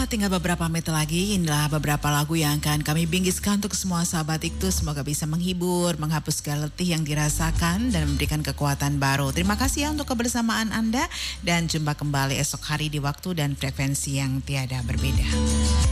tinggal beberapa menit lagi. Inilah beberapa lagu yang akan kami bingkiskan untuk semua sahabat Iktus. Semoga bisa menghibur, menghapus segala letih yang dirasakan dan memberikan kekuatan baru. Terima kasih ya untuk kebersamaan Anda dan jumpa kembali esok hari di waktu dan frekuensi yang tiada berbeda.